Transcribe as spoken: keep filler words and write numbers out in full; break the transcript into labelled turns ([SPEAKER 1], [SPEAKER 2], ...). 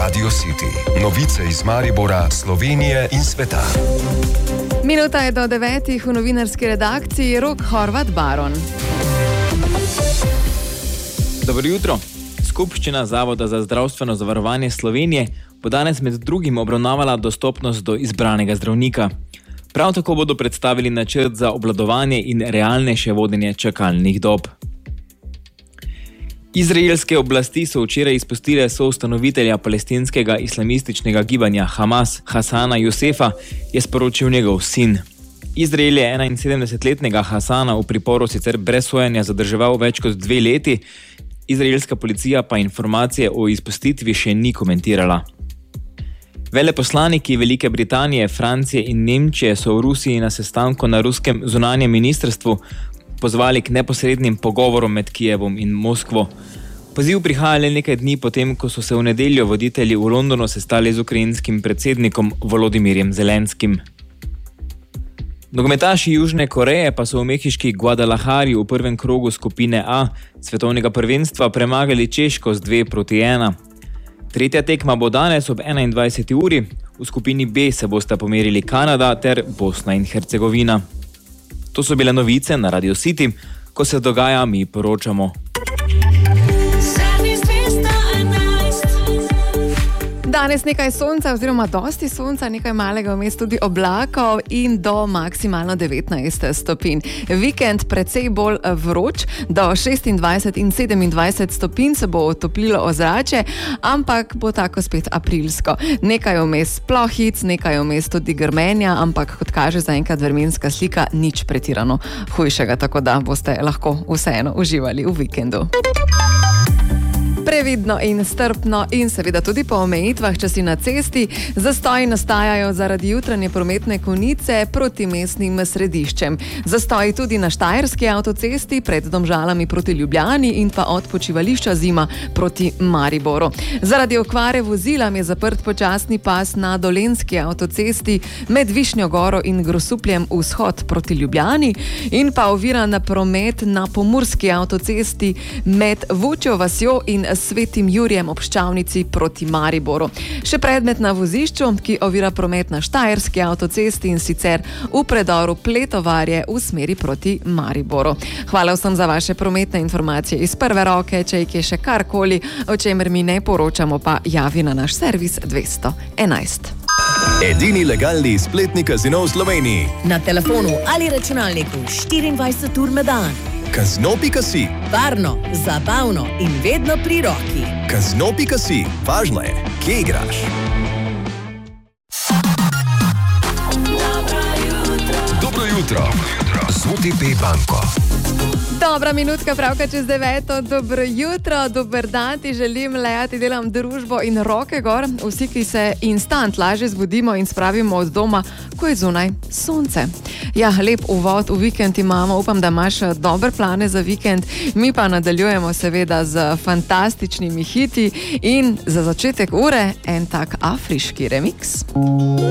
[SPEAKER 1] Radio City. Novice iz Maribora, Slovenije in sveta.
[SPEAKER 2] Minuta je do devetih v novinarski redakciji. Rok Horvat Baron.
[SPEAKER 3] Dobro jutro. Skupščina Zavoda za zdravstveno zavarovanje Slovenije bo danes med drugim obravnavala dostopnost do izbranega zdravnika. Prav tako bodo predstavili načrt za obvladovanje in realnejše vodenje čakalnih dob. Izraelske oblasti so včeraj izpustile soustanovitelja palestinskega islamističnega gibanja Hamas, Hasana Jusefa, je sporočil njegov sin. Izrael je enainsedemdesetletnega Hasana v priporu sicer brez sojenja zadrževal več kot dve leti, izraelska policija pa informacije o izpustitvi še ni komentirala. Veleposlaniki Velike Britanije, Francije in Nemčije so v Rusiji na sestanku na ruskem zunanjem ministrstvu pozvali k neposrednim pogovorom med Kijevom in Moskvo. Poziv prihaja le nekaj dni potem, ko so se v nedeljo voditelji v Londonu sestali z ukrajinskim predsednikom Volodimirjem Zelenskim. Nogometaši Južne Koreje pa so v mehiški Guadalajari v prvem krogu skupine A svetovnega prvenstva premagali Češko z dve proti ena. Tretja tekma bo danes ob enaindvajseti uri, v skupini B se bosta pomerili Kanada ter Bosna in Hercegovina. To so bile novice na Radio City, ko se dogaja, mi poročamo.
[SPEAKER 2] Danes nekaj sonca oziroma dosti sonca, nekaj malega vmes tudi oblakov in do maksimalno devetnajst stopinj. Vikend precej bolj vroč, do šestindvajset in sedemindvajset stopinj se bo otoplilo ozračje, ampak bo tako spet aprilsko. Nekaj vmes plohic, nekaj vmes tudi grmenja, ampak kot kaže zaenkrat vremenska slika, nič pretirano hujšega, tako da boste lahko vseeno uživali v vikendu. Previdno in strpno in seveda tudi po omejitvah, če si na cesti. Zastoji nastajajo zaradi jutranje prometne konice proti mestnim središčem. Zastoji tudi na Štajerski avtocesti pred Domžalami proti Ljubljani in pa od počivališča Zima proti Mariboru. Zaradi okvare vozila je zaprt počasni pas na Dolenjski avtocesti med Višnjo Goro in Grosupljem vzhod proti Ljubljani in pa oviran promet na Pomurski avtocesti med Vučjo vasjo in Svetim Jurjem ob Ščavnici proti Mariboru. Še predmet na vozišču, ki ovira promet na Štajerski avtocesti in sicer v predoru Pletovarje v smeri proti Mariboru. Hvala vsem za vaše prometne informacije iz prve roke, če jih je še karkoli, o čemer mi ne poročamo, pa javi na naš servis dvesto enajst.
[SPEAKER 4] Edini legalni spletni kazino v Sloveniji.
[SPEAKER 5] Na telefonu ali računalniku štiriindvajset ur na dan.
[SPEAKER 4] Kazino pika si.
[SPEAKER 5] Varno, zabavno in vedno pri roki.
[SPEAKER 4] Kazino pika si. Važno je, kje igraš.
[SPEAKER 1] Dobro jutro. Z O T P banko.
[SPEAKER 2] Dobra minutka, pravka čez deveto. Dobro jutro, dober dan ti želim, lejati delam družbo in roke gor. Vsi, ki se instant lažje zbudimo in spravimo od doma, ko je zunaj sonce. Ja, lep uvod v vikend imamo, upam, da imaš dobre plane za vikend. Mi pa nadaljujemo seveda z fantastičnimi hiti in za začetek ure en tak afriški remix.